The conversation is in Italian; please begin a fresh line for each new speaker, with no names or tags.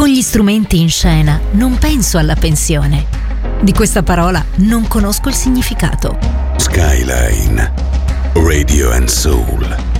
Con gli strumenti in scena non penso alla pensione. Di questa parola non conosco il significato.
Skyline Radio and Soul.